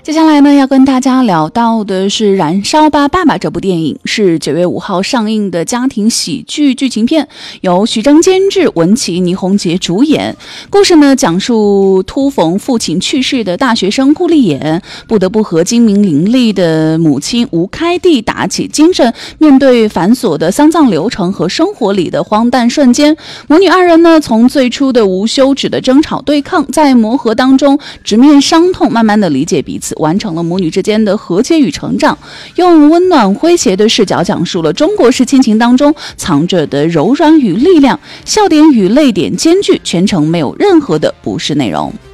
接下来呢，要跟大家聊到的是《燃烧吧，爸爸》这部电影，是9月5号上映的家庭喜剧剧情片，由徐峥监制，文琪、倪虹洁主演。故事呢，讲述突逢父亲去世的大学生顾丽妍，不得不和精明伶俐的母亲吴开娣打起精神，面对繁琐的丧葬流程和生活里的荒诞瞬间。母女二人呢，从最初的无休止的争吵对抗，在磨合当中直面伤痛，慢慢的理解彼此，完成了母女之间的和解与成长，用温暖诙谐的视角讲述了中国式亲情当中藏着的柔软与力量，笑点与泪点兼具，全程没有任何的不适内容。